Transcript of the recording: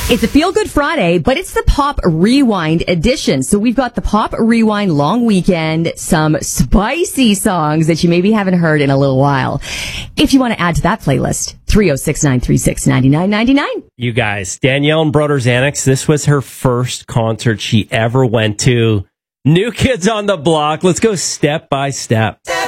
It's a Feel Good Friday, but it's the Pop Rewind edition. So we've got the Pop Rewind long weekend, some spicy songs that you maybe haven't heard in a little while. If you want to add to that playlist, 306-936-9999. You guys, Danielle and Brothers Annex, this was her first concert she ever went to. New Kids on the Block. Let's go step by step.